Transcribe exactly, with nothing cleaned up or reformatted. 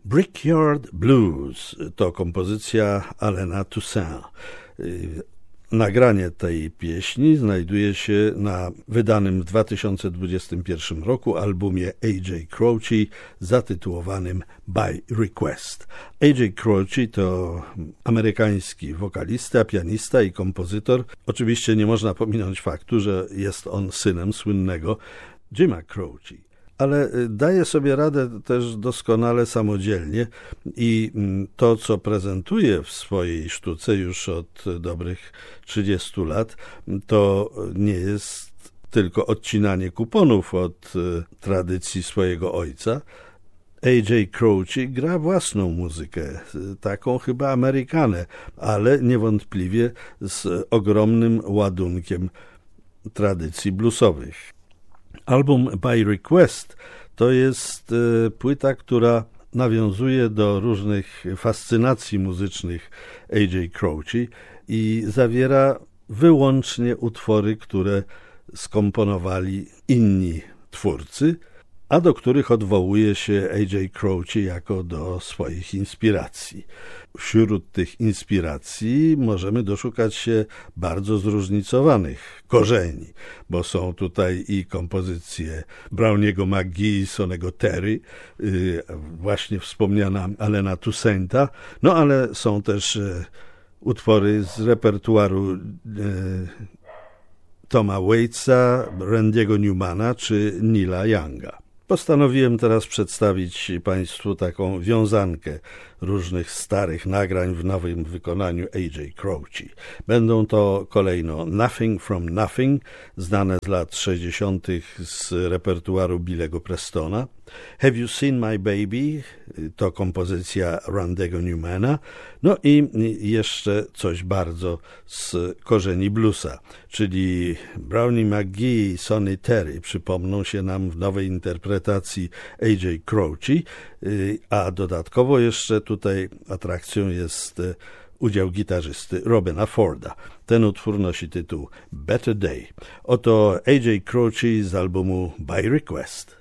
Brickyard Blues to kompozycja Alana Toussaint. Nagranie tej pieśni znajduje się na wydanym w dwa tysiące dwudziestym pierwszym roku albumie A J Croce zatytułowanym By Request. A J Croce to amerykański wokalista, pianista i kompozytor. Oczywiście nie można pominąć faktu, że jest on synem słynnego Jima Croce. Ale daje sobie radę też doskonale samodzielnie i to, co prezentuje w swojej sztuce już od dobrych trzydziestu lat, to nie jest tylko odcinanie kuponów od tradycji swojego ojca. A J Croce gra własną muzykę, taką chyba Amerykanę, ale niewątpliwie z ogromnym ładunkiem tradycji bluesowych. Album By Request to jest płyta, która nawiązuje do różnych fascynacji muzycznych A J Croce i zawiera wyłącznie utwory, które skomponowali inni twórcy, a do których odwołuje się A J Croce jako do swoich inspiracji. Wśród tych inspiracji możemy doszukać się bardzo zróżnicowanych korzeni, bo są tutaj i kompozycje Browniego McGee, Sonnego Terry, yy, właśnie wspomniana Alana Toussainta, no ale są też yy, utwory z repertuaru yy, Toma Waitsa, Randy'ego Newmana czy Neila Younga. Postanowiłem teraz przedstawić Państwu taką wiązankę różnych starych nagrań w nowym wykonaniu A J Croce. Będą to kolejno Nothing from Nothing, znane z lat sześćdziesiątych z repertuaru Billego Prestona. Have You Seen My Baby? To kompozycja Randy'ego Newmana. No i jeszcze coś bardzo z korzeni bluesa, czyli Brownie McGee i Sonny Terry przypomną się nam w nowej interpretacji A J Croce, a dodatkowo jeszcze tutaj atrakcją jest udział gitarzysty Robina Forda. Ten utwór nosi tytuł Better Day. Oto A J Croce z albumu By Request.